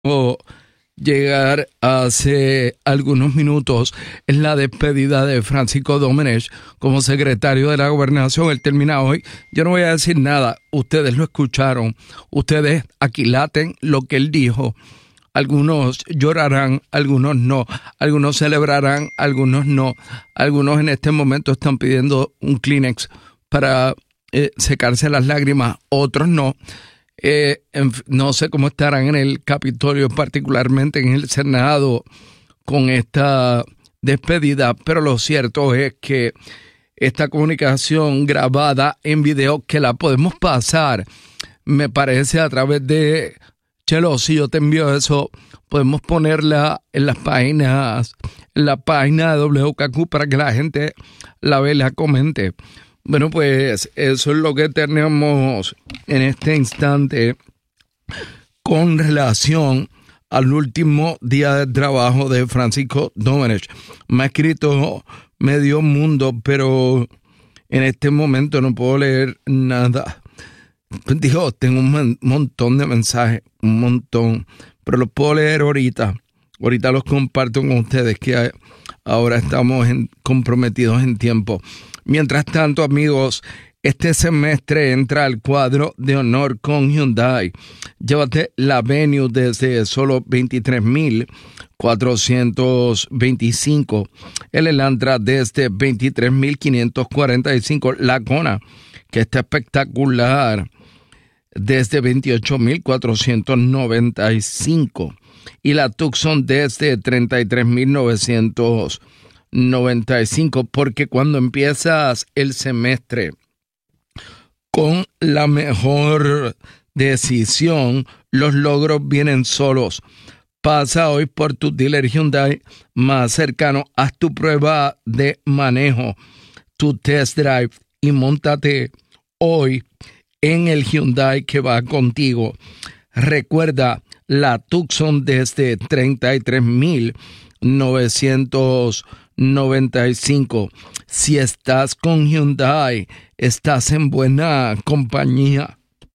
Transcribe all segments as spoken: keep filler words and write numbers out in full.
O llegar hace algunos minutos en la despedida de Francisco Domenech como secretario de la Gobernación. Él termina hoy. Yo no voy a decir nada. Ustedes lo escucharon. Ustedes aquilaten lo que él dijo. Algunos llorarán, algunos no. Algunos celebrarán, algunos no. Algunos en este momento están pidiendo un Kleenex para eh, secarse las lágrimas. Otros no. Eh, en, no sé cómo estarán en el Capitolio, particularmente en el Senado, con esta despedida, pero lo cierto es que esta comunicación grabada en video, que la podemos pasar, me parece a través de Chelo, si yo te envío eso, podemos ponerla en las páginas, en la página de W K Q para que la gente la vea y la comente. Bueno, pues eso es lo que tenemos en este instante con relación al último día de trabajo de Francisco Domenech. Me ha escrito medio mundo, pero en este momento no puedo leer nada. Digo, tengo un montón de mensajes, un montón, pero los puedo leer ahorita. Ahorita los comparto con ustedes, que ahora estamos en, comprometidos en tiempo. Mientras tanto, amigos, este semestre entra al cuadro de honor con Hyundai. Llévate la Venue desde solo veintitrés mil cuatrocientos veinticinco. El Elantra desde veintitrés mil quinientos cuarenta y cinco. La Kona, que está espectacular, desde veintiocho mil cuatrocientos noventa y cinco. Y la Tucson desde treinta y tres mil novecientos noventa y cinco, porque cuando empiezas el semestre con la mejor decisión, los logros vienen solos. Pasa hoy por tu dealer Hyundai más cercano, haz tu prueba de manejo, tu test drive y móntate hoy en el Hyundai que va contigo. Recuerda, la Tucson desde treinta y tres mil novecientos noventa y cinco. Si estás con Hyundai, estás en buena compañía.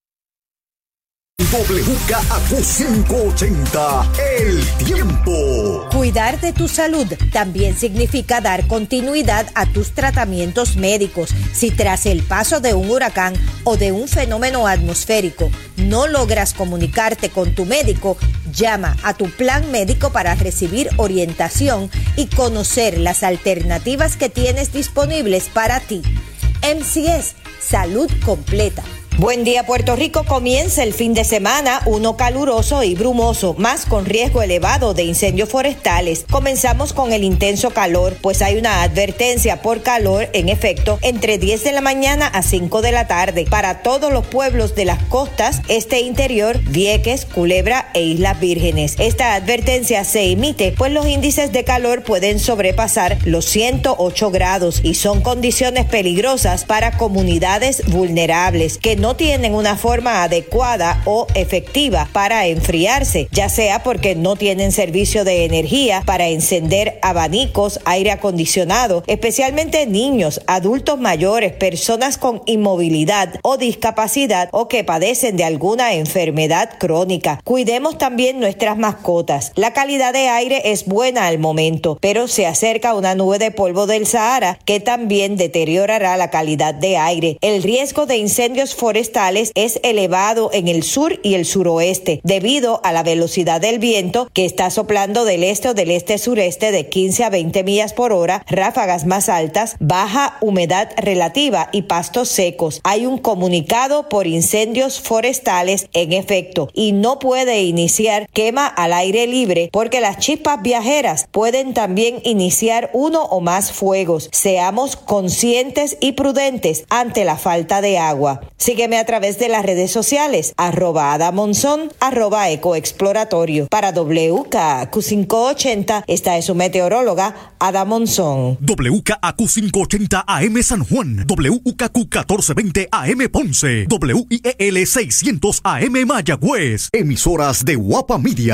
W K Q quinientos ochenta, el tiempo. Cuidar de tu salud también significa dar continuidad a tus tratamientos médicos. Si tras el paso de un huracán o de un fenómeno atmosférico no logras comunicarte con tu médico, llama a tu plan médico para recibir orientación y conocer las alternativas que tienes disponibles para ti. M C S, salud completa. Buen día, Puerto Rico. Comienza el fin de semana, uno caluroso y brumoso, más con riesgo elevado de incendios forestales. Comenzamos con el intenso calor, pues hay una advertencia por calor en efecto entre diez de la mañana a cinco de la tarde para todos los pueblos de las costas, este interior, Vieques, Culebra e Islas Vírgenes. Esta advertencia se emite pues los índices de calor pueden sobrepasar los ciento ocho grados y son condiciones peligrosas para comunidades vulnerables que no no tienen una forma adecuada o efectiva para enfriarse, ya sea porque no tienen servicio de energía para encender abanicos, aire acondicionado, especialmente niños, adultos mayores, personas con inmovilidad o discapacidad o que padecen de alguna enfermedad crónica. Cuidemos también nuestras mascotas. La calidad de aire es buena al momento, pero se acerca una nube de polvo del Sahara que también deteriorará la calidad de aire. El riesgo de incendios forestales es elevado en el sur y el suroeste debido a la velocidad del viento que está soplando del este o del este-sureste de quince a veinte millas por hora, ráfagas más altas, baja humedad relativa y pastos secos. Hay un comunicado por incendios forestales en efecto y no puede iniciar quema al aire libre porque las chispas viajeras pueden también iniciar uno o más fuegos. Seamos conscientes y prudentes ante la falta de agua. Sígueme a través de las redes sociales, arroba adamonzón, arroba ecoexploratorio. Para W K Q quinientos ochenta, esta es su meteoróloga, Ada Monzón. W K Q quinientos ochenta A M San Juan, W K Q catorce veinte A M Ponce, W I E L seiscientos A M Mayagüez. Emisoras de Guapa Media.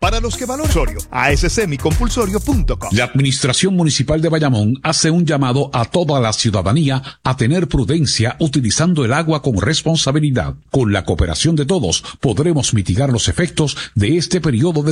Para los que valoran a s semi compulsorio punto com. La Administración Municipal de Bayamón hace un llamado a toda la ciudadanía a tener prudencia utilizando el agua con responsabilidad. Con la cooperación de todos, podremos mitigar los efectos de este periodo de